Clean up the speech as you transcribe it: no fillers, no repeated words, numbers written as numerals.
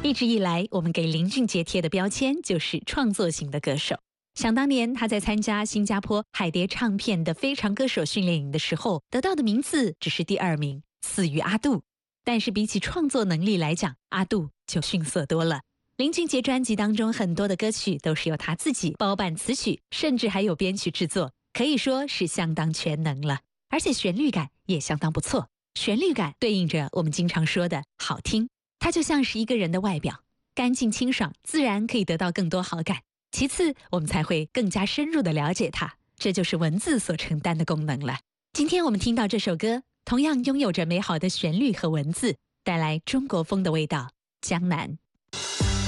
一直以来，我们给林俊杰贴的标签就是创作型的歌手。想当年，他在参加新加坡海蝶唱片的非常歌手训练营的时候，得到的名次只是第2名，死于阿杜。但是比起创作能力来讲，阿杜就逊色多了。林俊杰专辑当中很多的歌曲都是由他自己包办词曲，甚至还有编曲制作，可以说是相当全能了。而且旋律感也相当不错，旋律感对应着我们经常说的好听。它就像是一个人的外表，干净清爽，自然可以得到更多好感。其次，我们才会更加深入的了解它，这就是文字所承担的功能了。今天我们听到这首歌，同样拥有着美好的旋律和文字，带来中国风的味道，江南。